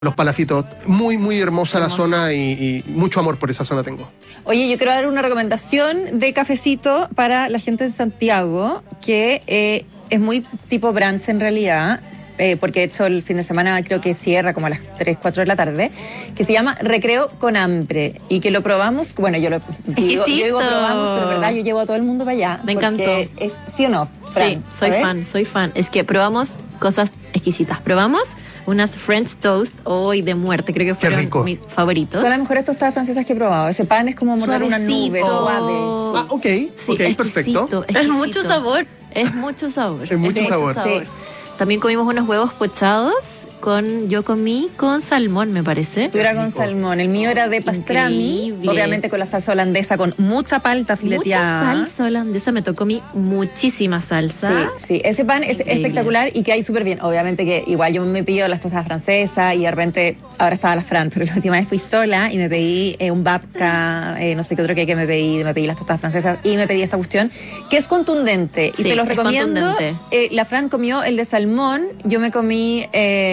Los Palafitos. Muy, muy hermosa la zona y mucho amor por esa zona tengo. Oye, yo quiero dar una recomendación de cafecito para la gente de Santiago, que es muy tipo brunch en realidad, porque de hecho el fin de semana creo que cierra como a las 3, 4 de la tarde, que se llama Recreo con Hambre, y que lo probamos, bueno, yo digo probamos, pero en verdad yo llevo a todo el mundo para allá. Me encantó. ¿Sí o no, Fran? Sí, soy fan. Es que probamos cosas exquisitas. Probamos unas French toast hoy de muerte, creo que fueron mis favoritos. Son las mejores tostadas francesas que he probado. Ese pan es como morder una nube, suave. Ah, ok, sí, ok, perfecto. Exquisito. Es mucho sabor. Es mucho sabor. Es mucho sabor. Sí. También comimos unos huevos pochados yo comí con salmón, me parece. Tú era con salmón, el mío era de pastrami, increíble. obviamente con la salsa holandesa, con mucha palta fileteada. Mucha salsa holandesa, me tocó a mí muchísima salsa. Sí, ese pan es espectacular y que hay súper bien. Obviamente que igual yo me pido las tostadas francesas y de repente, ahora estaba la Fran, pero la última vez fui sola y me pedí un babka, no sé qué otro que me pedí las tostadas francesas y me pedí esta cuestión, que es contundente y se los recomiendo. La Fran comió el de salmón, yo me comí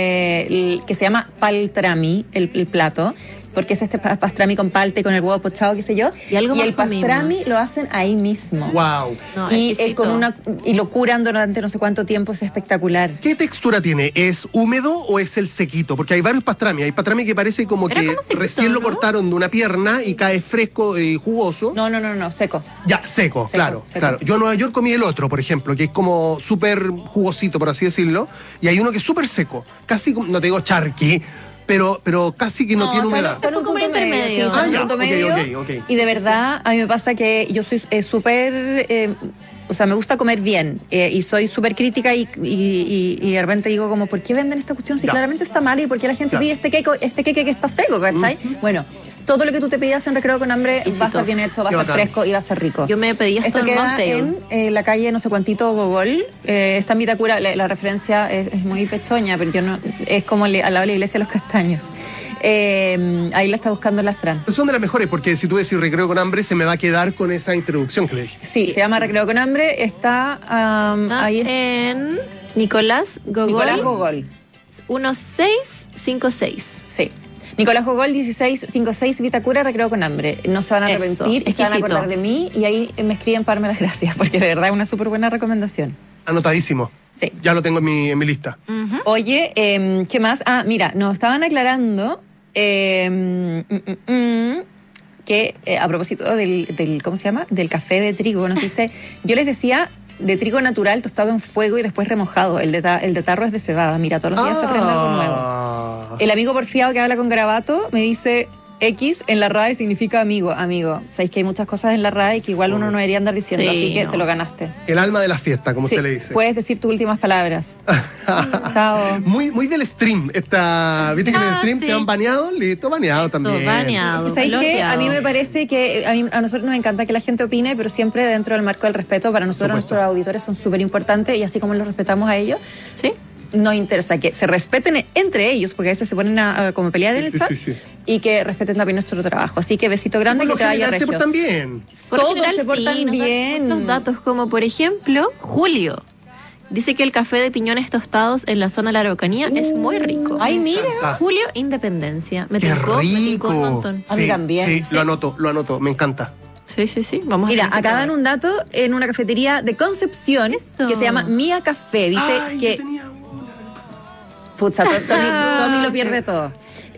el que se llama paltrami, el plato, porque es este pastrami con palta y con el huevo pochado, qué sé yo. Y el pastrami lo hacen ahí mismo. Wow. No, y lo curan durante no sé cuánto tiempo, es espectacular. ¿Qué textura tiene? ¿Es húmedo o es el sequito? Porque hay varios pastrami. Hay pastrami que parece como que sequito, recién lo cortaron de una pierna y cae fresco y jugoso. No, seco. Ya, seco, claro. Yo en Nueva York comí el otro, por ejemplo, que es como súper jugosito, por así decirlo. Y hay uno que es súper seco. Casi, no te digo charqui, pero casi que no tiene humedad. Con un punto intermedio. Ok. Y de verdad, a mí me pasa que yo soy súper... o sea, me gusta comer bien y soy súper crítica y de repente digo como, ¿por qué venden esta cuestión si claramente está mal y por qué la gente pide este queque que está seco, ¿cachai? Bueno, todo lo que tú te pidas en Recreo con Hambre va a estar bien hecho, va a estar fresco y va a ser rico. Yo me pedí esto queda en la calle no sé cuántito Gogol. Está en Vitacura, la referencia es muy pechoña, pero yo no, es como al lado de la iglesia de los Castaños. Ahí la está buscando la Fran. Son de las mejores, porque si tú decís Recreo con Hambre, se me va a quedar con esa introducción que le dije. Sí, se llama Recreo con Hambre, está ahí en Nicolás Gogol. 1656. Sí. Nicolás Gogol, 1656, Vitacura, Recreo con Hambre. No se van a arrepentir y se van a acordar de mí y ahí me escriben para darme las gracias, porque de verdad es una súper buena recomendación. Anotadísimo. Sí. Ya lo tengo en mi lista. Oye, ¿qué más? Ah, mira, nos estaban aclarando que a propósito del ¿cómo se llama? Del café de trigo, nos dice, yo les decía de trigo natural tostado en fuego y después remojado. El de tarro es de cebada. Mira, todos los días se aprende algo nuevo. El amigo porfiado que habla con garabato me dice... X en la RAE significa amigo. Sabéis que hay muchas cosas en la RAE que igual uno no debería andar diciendo, así que te lo ganaste. El alma de la fiesta, como se le dice. Puedes decir tus últimas palabras. Chao. Muy del stream. ¿Viste que en el stream se han baneado? Listo, baneado también. Baneado. ¿Sabéis qué? A mí me parece que a nosotros nos encanta que la gente opine, pero siempre dentro del marco del respeto. Para nosotros nuestros auditores son súper importantes y así como los respetamos a ellos. Sí. Nos interesa que se respeten entre ellos, porque a veces se ponen a como pelear en el chat, y que respeten también nuestro trabajo. Así que besito grande, que te vaya regio. Se portan bien. Todos se portan bien. Muchos datos, como por ejemplo, Julio dice que el café de piñones tostados en la zona de la Araucanía es muy rico. Ay, mira. Julio, Independencia. Me ¡Qué tincó rico! un montón. A mí también. Sí, lo anoto, me encanta. Sí, vamos. Mira, acá dan un dato en una cafetería de Concepción que se llama Mía Café. Dice que... Pucha, Tommy lo pierde todo.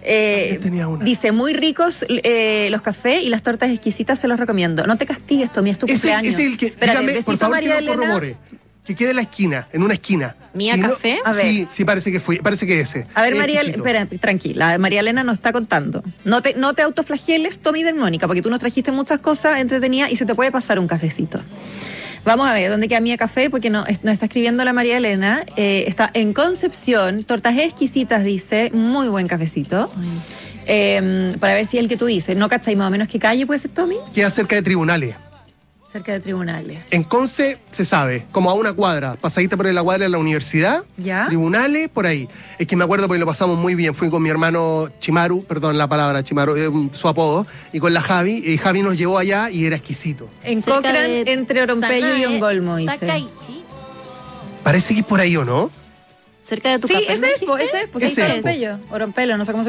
Dice, muy ricos los cafés y las tortas exquisitas, se los recomiendo. No te castigues, Tommy, es tu cumpleaños. Es el que, espérate, dígame, por favor, María que lo corrobore. Que quede en la esquina, en una esquina. ¿Mía Café? A ver. Sí, parece que ese. A ver, María, espera, tranquila, María Elena nos está contando. No te autoflageles, Tommy de Mónica, porque tú nos trajiste muchas cosas entretenidas y se te puede pasar un cafecito. Vamos a ver, ¿dónde queda Mía Café? Porque nos está escribiendo la María Elena. Está en Concepción, tortas exquisitas, dice, muy buen cafecito. Para ver si es el que tú dices. ¿No cachai más o menos qué calle puede ser, Tommy? Queda cerca de tribunales. Cerca de tribunales. En Conce se sabe, como a una cuadra, pasadita por la cuadra de la universidad, ¿ya? Tribunales, por ahí. Es que me acuerdo porque lo pasamos muy bien. Fui con mi hermano Chimaru, perdón la palabra Chimaru, su apodo, y con la Javi, y Javi nos llevó allá y era exquisito. En Cochrane, entre Orompeyo y Ongolmo, dice. Takaichi. Parece que es por ahí, ¿o no? cerca de tu Sí, café. ese es, pues, Ese ahí está es, Orompello, no sé cómo se